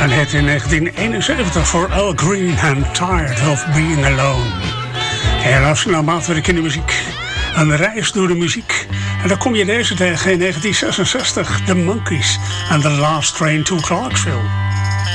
Een hit in 1971 voor Al Green and Tired of Being Alone. Helaas naarmate de kindermuziek. Een reis door de muziek. En dan kom je deze tegen in 1966. The Monkees and The Last Train to Clarksville.